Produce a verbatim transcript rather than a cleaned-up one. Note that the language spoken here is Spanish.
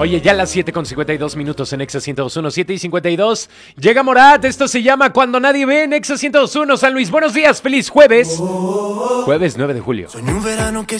Oye, ya las siete con cincuenta y dos minutos en Exa ciento dos punto uno, siete y cincuenta y dos. Llega Morat, esto se llama Cuando Nadie Ve en Exa ciento dos punto uno. San Luis, buenos días, feliz jueves. Jueves nueve de julio. Soñé un verano que